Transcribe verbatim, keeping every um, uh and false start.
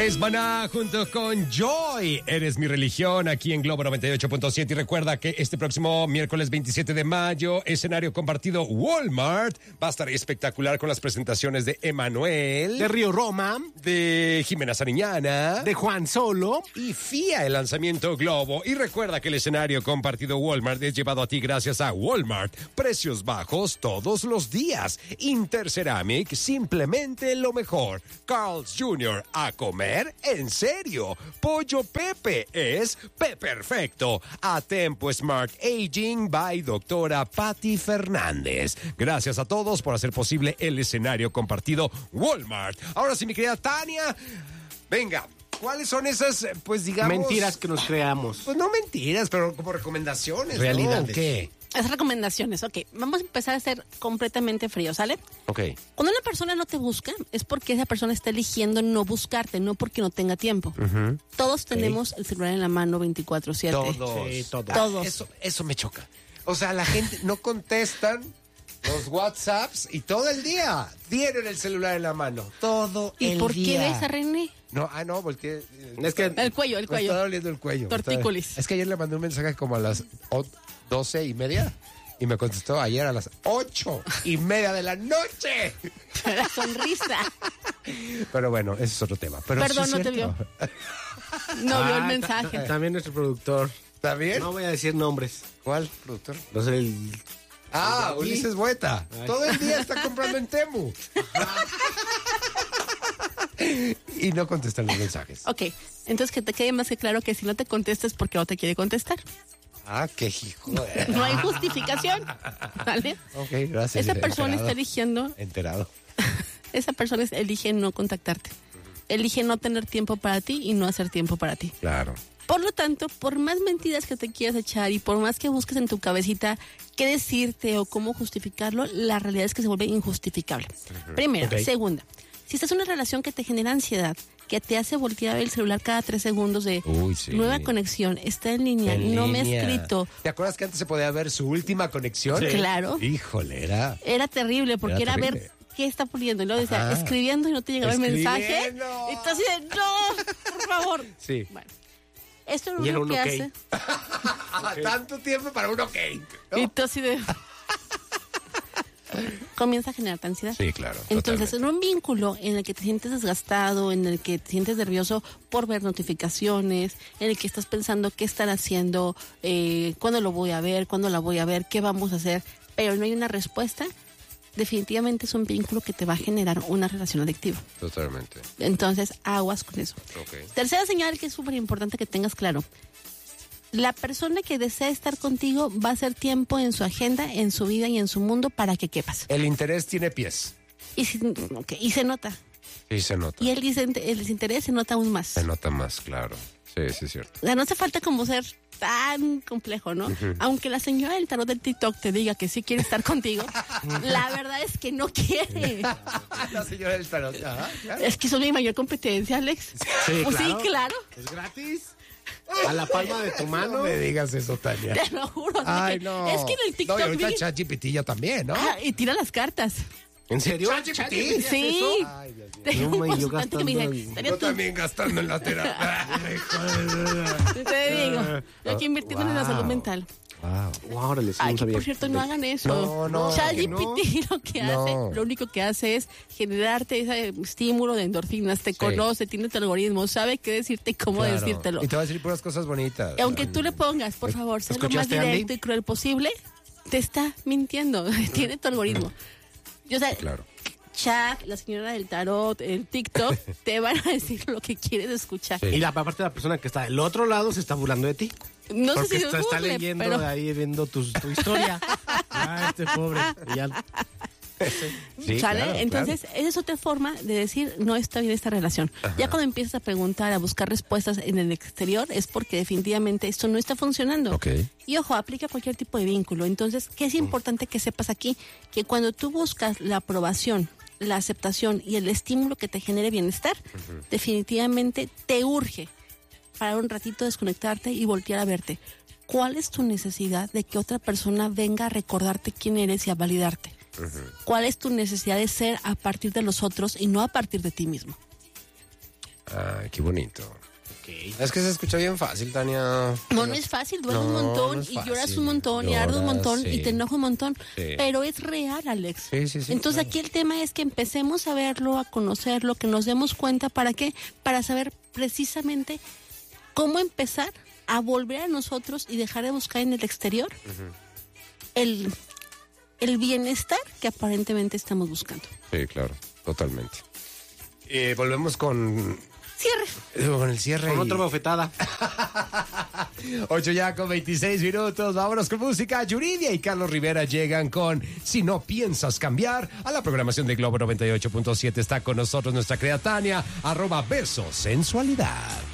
Es Maná junto con Joy. Eres mi religión aquí en Globo noventa y ocho punto siete. Y recuerda que este próximo miércoles veintisiete de mayo, escenario compartido Walmart. Va a estar espectacular con las presentaciones de Emanuel, de Río Roma, de Jimena Sariñana, de Juan Solo y F I A, el lanzamiento Globo. Y recuerda que el escenario compartido Walmart es llevado a ti gracias a Walmart. Precios bajos todos los días. Interceramic, simplemente lo mejor. Carl's junior, a comer en serio. Pollo Pepe es Pe Perfecto. A Tempo Smart Aging by doctora Patti Fernández. Gracias a todos por hacer posible el escenario compartido Walmart. Ahora sí, mi querida Tania, venga. ¿Cuáles son esas, pues digamos... mentiras que nos creamos? Pues no mentiras, pero como recomendaciones. Realidades. ¿No? ¿Qué? Esas recomendaciones, ok. Vamos a empezar a ser completamente fríos, ¿sale? Ok. Cuando una persona no te busca, es porque esa persona está eligiendo no buscarte, no porque no tenga tiempo. Uh-huh. Todos tenemos el celular en la mano veinticuatro siete. Todos. Sí, todos. Todos. Eso, eso me choca. O sea, la gente no contestan los WhatsApps y todo el día tienen el celular en la mano. Todo el día. ¿Y por qué ves a René? No, ah, no, volteé. Es que El cuello, el Me cuello. está doliendo el cuello. Tortícolis. Es que ayer le mandé un mensaje como a las doce y media y me contestó ayer a las ocho y media de la noche. La sonrisa. Pero bueno, ese es otro tema. Pero Perdón, sí no es te cierto. vio. No vio el Ah, mensaje. ta- ta- También nuestro productor. ¿Está bien? No voy a decir nombres. ¿Cuál, productor? No sé el... Ah, ¿El de aquí? Ulises Bueta. Ay. Todo el día está comprando en Temu. Y no contestan los mensajes. Ok, entonces que te quede más que claro que si no te contestas es porque no te quiere contestar. Ah, qué hijo de... No hay justificación. ¿Vale? Ok, gracias. Esa persona Enterado. está eligiendo, Enterado. esa persona elige no contactarte. Elige no tener tiempo para ti y no hacer tiempo para ti. Claro. Por lo tanto, por más mentiras que te quieras echar y por más que busques en tu cabecita qué decirte o cómo justificarlo, la realidad es que se vuelve injustificable. Primero. Ok. Segunda, si estás en una relación que te genera ansiedad, que te hace voltear el celular cada tres segundos de Uy, sí. nueva conexión, está en línea, En no me ha línea. escrito. ¿Te acuerdas que antes se podía ver su última conexión? Sí. Claro. Híjole, era... Era terrible porque Era era, terrible. ver qué está poniendo. Y luego decía, Ajá. escribiendo y no te llegaba el mensaje. Escribiendo. Y tú así de, no, por favor. Sí. Bueno, esto es Y era lo un que ok. hace. Ah, tanto tiempo para un ok. ¿no? Y tú así de... comienza a generar ansiedad. Sí, claro. Entonces, totalmente. en un vínculo en el que te sientes desgastado, en el que te sientes nervioso por ver notificaciones, en el que estás pensando qué están haciendo, eh, cuándo lo voy a ver, cuándo la voy a ver, qué vamos a hacer, pero no hay una respuesta, definitivamente es un vínculo que te va a generar una relación adictiva. Totalmente. Entonces, aguas con eso. Ok. Tercera señal que es súper importante que tengas claro. La persona que desea estar contigo va a hacer tiempo en su agenda, en su vida y en su mundo para que quepas. El interés tiene pies. Y, si- ok, y se nota. Sí, se nota. Y el, disen- el desinterés se nota aún más. Se nota más, claro. Sí, sí, es cierto. O sea, no hace falta como ser tan complejo, ¿no? Aunque la señora del tarot del TikTok te diga que sí quiere estar contigo, la verdad es que no quiere. La señora del tarot. Ajá, claro. Es que son mi mayor competencia, Alex. Sí, Pues claro. sí, claro. Es gratis. A la palma de tu mano. No me digas eso, Tania. Te lo juro. Ay, dije, no. Es que en el No, TikTok... y ahorita vi- ChatGPT ya también, ¿no? Ah, y tira las cartas. ¿En serio? ChatGPT. Sí. Ay, Dios mío. Tengo No, un ma, yo consultante que me gastando dice, el- "Tania, Yo tú-". también gastando en la terapia. Te digo, yo aquí invirtiendo en la Wow. salud mental. Wow. Wow, órale, sí, Ay, no que sabía. por cierto, no hagan eso. No, no, ChatGPT lo que No. hace, lo único que hace es generarte ese estímulo de endorfinas, te Sí. conoce, tiene tu algoritmo, sabe qué decirte y cómo Claro. decírtelo. Y te va a decir puras cosas bonitas. Y aunque tú le pongas, por favor, sé lo más ¿Escuchaste, Andy? directo y cruel posible, te está mintiendo, tiene tu algoritmo. Yo, o sea, Claro. Chat, la señora del tarot, el TikTok, te van a decir lo que quieres escuchar. Sí. Y la aparte la persona que está del otro lado se está burlando de ti. No Porque sé si está, es está burle, leyendo pero... de ahí, viendo tu, tu historia. Ah, este pobre. Y ya. Sí, ¿Sale? claro, Entonces, claro. esa es otra forma de decir, no está bien esta relación. Ya cuando empiezas a preguntar, a buscar respuestas en el exterior, es porque definitivamente esto no está funcionando. Ok. Y ojo, aplica cualquier tipo de vínculo. Entonces, ¿qué es importante que sepas aquí? Que cuando tú buscas la aprobación, la aceptación y el estímulo que te genere bienestar, definitivamente te urge para un ratito desconectarte y voltear a verte. ¿Cuál es tu necesidad de que otra persona venga a recordarte quién eres y a validarte? ¿Cuál es tu necesidad de ser a partir de los otros y no a partir de ti mismo? Ay, qué bonito. Ok. Es que se escucha bien fácil, Tania. No, no es fácil, duele No, un montón no es y lloras fácil. un montón y ardes un Lloras, montón sí. y te enojas un montón, Sí. pero es real, Alex. Sí, sí, sí, Entonces claro. aquí el tema es que empecemos a verlo, a conocerlo, que nos demos cuenta, ¿para qué? Para saber precisamente cómo empezar a volver a nosotros y dejar de buscar en el exterior el, el bienestar que aparentemente estamos buscando. Sí, claro, totalmente. Eh, volvemos con, Cierre. eh, con el cierre. Con y- otra bofetada. ocho ya con veintiséis minutos. Vámonos con música. Yuridia y Carlos Rivera llegan con Si no piensas cambiar. A la programación de Globo noventa y ocho punto siete está con nosotros nuestra querida Tania, arroba verso sensualidad.